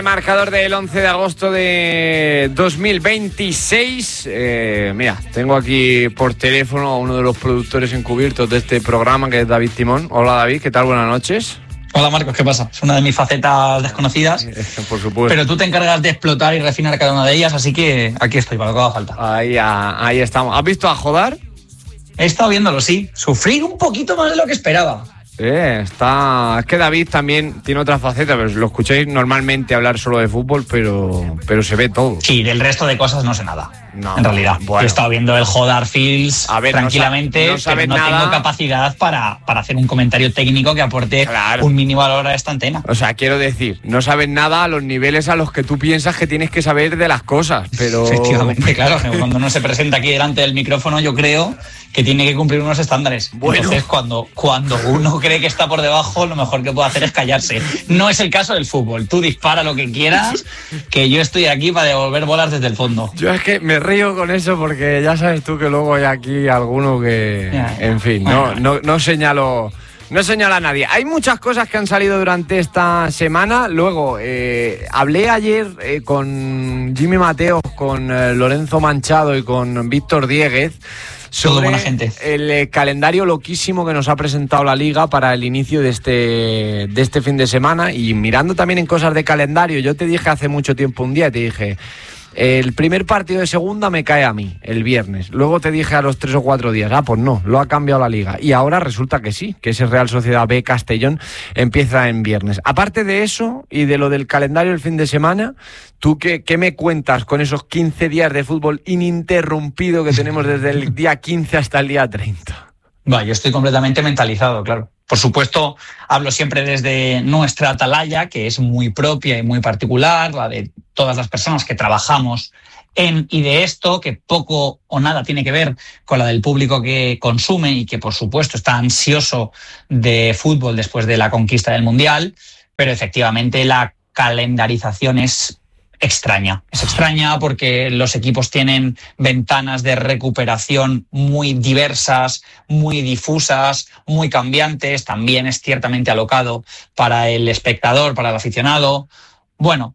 Marcador del 11 de agosto de 2026. Mira, tengo aquí por teléfono a uno de los productores encubiertos de este programa, que es David Timón. Hola David, ¿qué tal? Buenas noches. Hola Marcos, ¿qué pasa? Es una de mis facetas desconocidas. Por supuesto. Pero tú te encargas de explotar y refinar cada una de ellas, así que aquí estoy, para lo que haga falta. Ahí estamos. ¿Has visto a Jodar? He estado viéndolo, sí. Sufrir un poquito más de lo que esperaba. Es que David también tiene otra faceta, pero lo escucháis normalmente hablar solo de fútbol, pero se ve todo. Sí, del resto de cosas no sé nada. No, en realidad. Bueno. He estado viendo el Jodar Fields tranquilamente, pero no tengo capacidad para hacer un comentario técnico que aporte un mínimo valor a esta antena. O sea, quiero decir, no sabes nada a los niveles a los que tú piensas que tienes que saber de las cosas, pero... Efectivamente, claro. Cuando uno se presenta aquí delante del micrófono, yo creo que tiene que cumplir unos estándares. Bueno. Entonces, cuando uno cree que está por debajo, lo mejor que puede hacer es callarse. No es el caso del fútbol. Tú dispara lo que quieras, que yo estoy aquí para devolver bolas desde el fondo. Yo es que me río con eso porque ya sabes tú que luego hay aquí alguno que... En fin, no señalo... No señala a nadie. Hay muchas cosas que han salido durante esta semana. Luego, hablé ayer con Jimmy Mateos, con Lorenzo Manchado y con Víctor Dieguez sobre buena gente. El calendario loquísimo que nos ha presentado la Liga para el inicio de este fin de semana. Y mirando también en cosas de calendario, yo te dije hace mucho tiempo un día, te dije... El primer partido de segunda me cae a mí, el viernes. Luego te dije a los 3 o 4 días, pues no, lo ha cambiado la Liga. Y ahora resulta que sí, que ese Real Sociedad B Castellón empieza en viernes. Aparte de eso y de lo del calendario del fin de semana, ¿tú qué me cuentas con esos 15 días de fútbol ininterrumpido que tenemos desde el día 15 hasta el día 30? Yo estoy completamente mentalizado, claro. Por supuesto, hablo siempre desde nuestra atalaya, que es muy propia y muy particular, la de todas las personas que trabajamos en y de esto, que poco o nada tiene que ver con la del público que consume y que, por supuesto, está ansioso de fútbol después de la conquista del Mundial, pero efectivamente la calendarización es extraña. Es extraña porque los equipos tienen ventanas de recuperación muy diversas, muy difusas, muy cambiantes. También es ciertamente alocado para el espectador, para el aficionado. Bueno,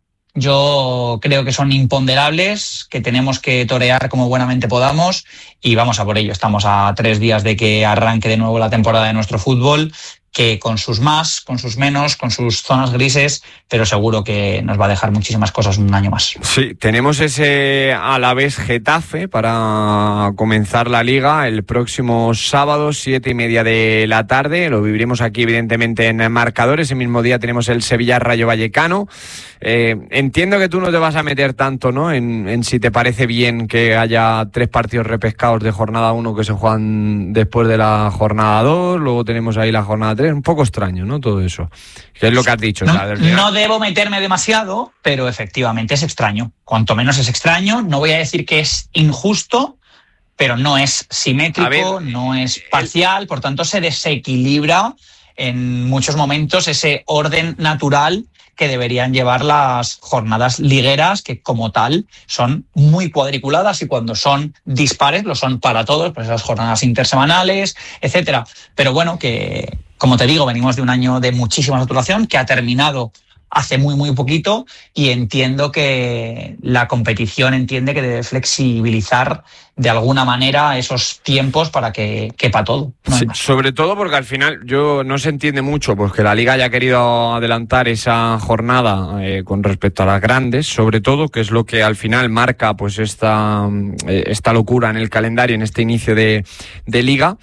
yo creo que son imponderables, que tenemos que torear como buenamente podamos y vamos a por ello. Estamos a 3 días de que arranque de nuevo la temporada de nuestro fútbol, que con sus más, con sus menos, con sus zonas grises, pero seguro que nos va a dejar muchísimas cosas un año más. Sí, tenemos ese Alavés Getafe para comenzar la Liga el próximo sábado, 7:30 de la tarde. Lo viviremos aquí, evidentemente, en Marcador. Ese mismo día tenemos el Sevilla Rayo Vallecano. Entiendo que tú no te vas a meter tanto, ¿no?, en si te parece bien que haya 3 partidos repescados de jornada 1 que se juegan después de la jornada 2, luego tenemos ahí la jornada 3. Un poco extraño, ¿no?, todo eso. Que es lo que has dicho. No debo meterme demasiado, pero efectivamente es extraño. Cuanto menos es extraño. No voy a decir que es injusto, pero no es simétrico, no es parcial. Por tanto, se desequilibra en muchos momentos ese orden natural que deberían llevar las jornadas ligueras, que como tal son muy cuadriculadas y cuando son dispares lo son para todos, pues esas jornadas intersemanales, etcétera. Pero bueno, que como te digo, venimos de un año de muchísima saturación que ha terminado hace muy, muy poquito y entiendo que la competición entiende que debe flexibilizar de alguna manera esos tiempos para que quepa todo. Sí, sobre todo porque al final no se entiende mucho pues que la Liga haya querido adelantar esa jornada con respecto a las grandes, sobre todo, que es lo que al final marca pues esta locura en el calendario, en este inicio de Liga,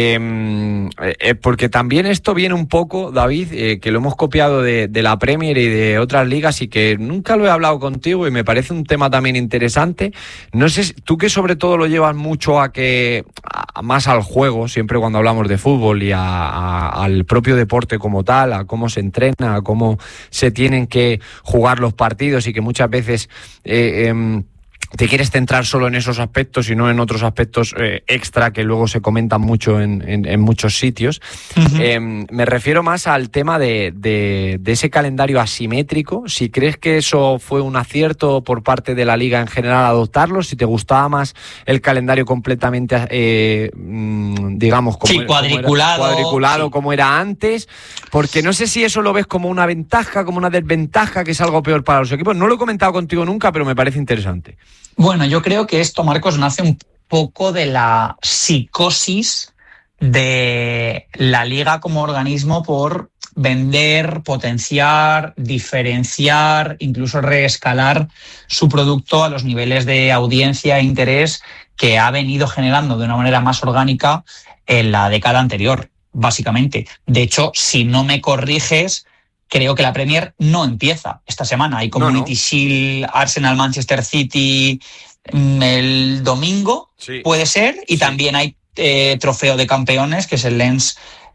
porque también esto viene un poco, David, que lo hemos copiado de la Premier y de otras ligas y que nunca lo he hablado contigo y me parece un tema también interesante. No sé, tú que sobre todo lo llevas mucho más al juego, siempre cuando hablamos de fútbol y al propio deporte como tal, a cómo se entrena, a cómo se tienen que jugar los partidos y que muchas veces te quieres centrar solo en esos aspectos y no en otros aspectos extra que luego se comentan mucho en muchos sitios. Uh-huh. Me refiero más al tema de ese calendario asimétrico. Si crees que eso fue un acierto por parte de la Liga en general adoptarlo, si te gustaba más el calendario completamente, digamos, cuadriculado, sí, como era antes, porque no sé si eso lo ves como una ventaja, como una desventaja, que es algo peor para los equipos. No lo he comentado contigo nunca, pero me parece interesante. Bueno, yo creo que esto, Marcos, nace un poco de la psicosis de la Liga como organismo por vender, potenciar, diferenciar, incluso reescalar su producto a los niveles de audiencia e interés que ha venido generando de una manera más orgánica en la década anterior, básicamente. De hecho, si no me corriges, creo que la Premier no empieza esta semana. Hay Community Shield, Arsenal, Manchester City el domingo, sí, puede ser, y sí, también hay trofeo de campeones, que es el Lens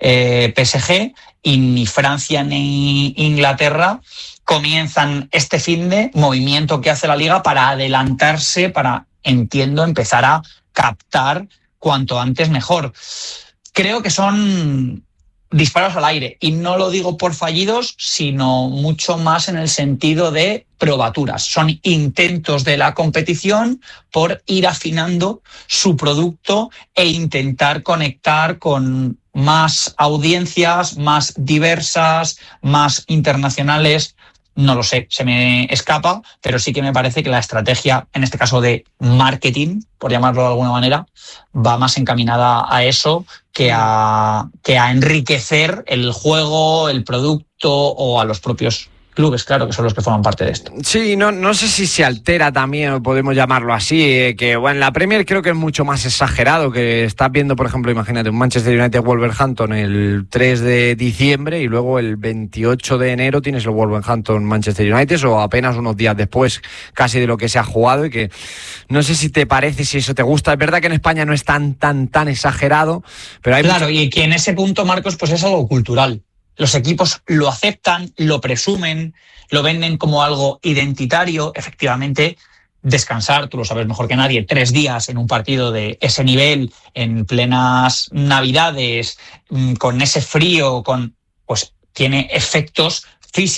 PSG, y ni Francia ni Inglaterra comienzan este finde, movimiento que hace la Liga para adelantarse, para, entiendo, empezar a captar cuanto antes mejor. Creo que son disparos al aire, y no lo digo por fallidos, sino mucho más en el sentido de probaturas. Son intentos de la competición por ir afinando su producto e intentar conectar con más audiencias, más diversas, más internacionales. No lo sé, se me escapa, pero sí que me parece que la estrategia, en este caso de marketing, por llamarlo de alguna manera, va más encaminada a eso que a enriquecer el juego, el producto o a los propios clubes, claro, que son los que forman parte de esto. Sí, no sé si se altera también, podemos llamarlo así, que bueno, en la Premier creo que es mucho más exagerado, que estás viendo, por ejemplo, imagínate, un Manchester United-Wolverhampton el 3 de diciembre y luego el 28 de enero tienes el Wolverhampton-Manchester United, o apenas unos días después casi de lo que se ha jugado, y que no sé si te parece, si eso te gusta. Es verdad que en España no es tan exagerado, pero hay claro, y que en ese punto, Marcos, pues es algo cultural. Los equipos lo aceptan, lo presumen, lo venden como algo identitario. Efectivamente, descansar, tú lo sabes mejor que nadie, 3 días en un partido de ese nivel, en plenas Navidades, con ese frío, pues tiene efectos